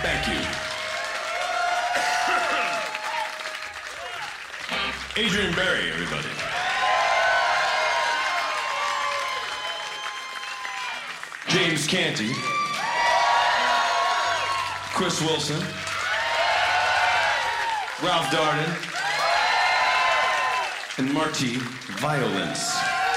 Thank you. Adrian Berry, everybody. James Canty. Chris Wilson. Ralph Darden. And Marty Violence.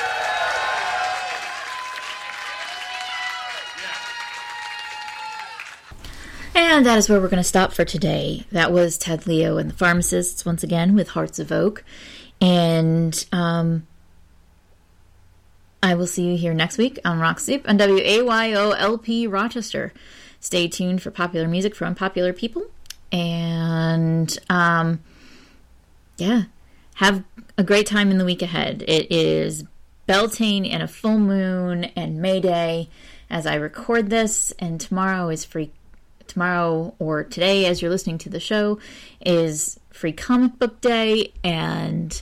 And that is where we're going to stop for today. That was Ted Leo and the Pharmacists once again with Hearts of Oak. And I will see you here next week on Rock Soup on WAYOLP Rochester. Stay tuned for popular music from popular people. And yeah, have a great time in the week ahead. It is Beltane and a full moon and May Day as I record this, and tomorrow is free. Tomorrow or today, as you're listening to the show, is Free Comic Book Day, and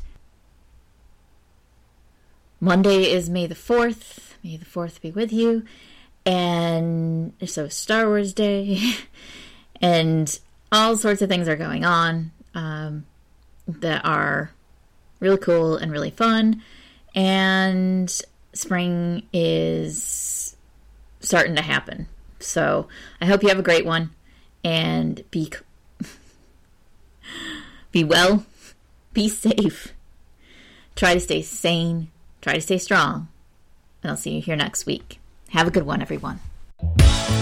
Monday is May the 4th. May the 4th be with you. And so Star Wars Day, and all sorts of things are going on that are really cool and really fun. And spring is starting to happen. So I hope you have a great one, and be well, be safe, try to stay sane, try to stay strong, and I'll see you here next week. Have a good one, everyone.